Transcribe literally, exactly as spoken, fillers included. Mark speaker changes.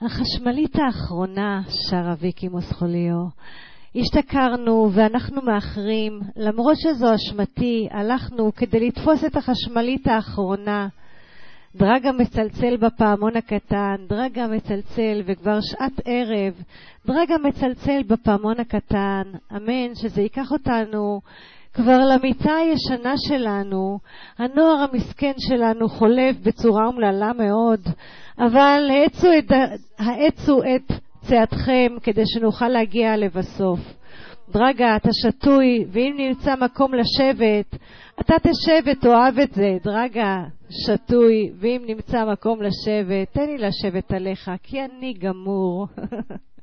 Speaker 1: החשמלית האחרונה, שרה ויקי מוסחוליו. השתכרנו ואנחנו מאחרים, למרות שזו אשמתי, הלכנו כדי לתפוס את החשמלית האחרונה. דרגה מצלצל בפעמון הקטן, דרגה מצלצל וכבר שעת ערב, דרגה מצלצל בפעמון הקטן, אמן שזה ייקח אותנו כבר למיטה הישנה שלנו. הנוער המסכן שלנו חולף בצורה אומללה מאוד, אבל העצו את, העצו את צעדכם כדי שנוכל להגיע לבסוף. דרגה, אתה שטוי, ואם נמצא מקום לשבת, אתה תשב ותאהב את זה. דרגה, שטוי, ואם נמצא מקום לשבת, תן לי לשבת עליך, כי אני גמור.